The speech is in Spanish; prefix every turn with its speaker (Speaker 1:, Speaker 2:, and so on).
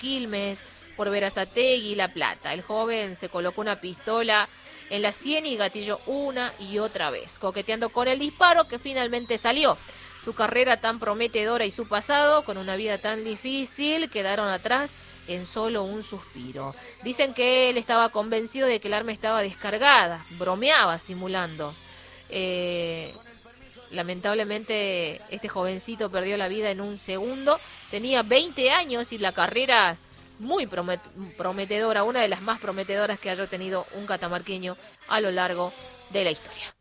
Speaker 1: Quilmes, por Berazategui y La Plata. El joven se colocó una pistola en la sien y gatilló una y otra vez, coqueteando con el disparo que finalmente salió. Su carrera tan prometedora y su pasado, con una vida tan difícil, quedaron atrás en solo un suspiro. Dicen que él estaba convencido de que el arma estaba descargada, bromeaba simulando. Lamentablemente este jovencito perdió la vida en un segundo, tenía 20 años y la carrera muy prometedora, una de las más prometedoras que haya tenido un catamarqueño a lo largo de la historia.